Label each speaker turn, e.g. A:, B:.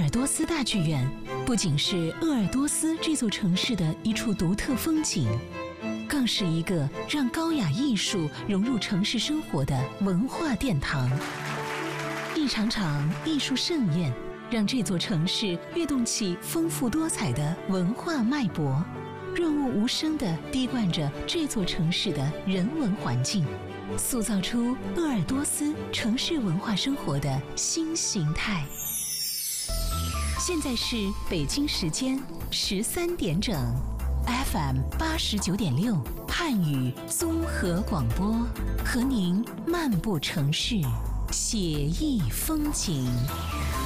A: 尔多斯大剧院不仅是鄂尔多斯这座城市的一处独特风景，更是一个让高雅艺术融入城市生活的文化殿堂。一场场艺术盛宴，让这座城市跃动起丰富多彩的文化脉搏，润物无声地滴灌着这座城市的人文环境，塑造出鄂尔多斯城市文化生活的新形态。现在是北京时间13点整 ，FM 89.6汉语综合广播，和您漫步城市，写意风景。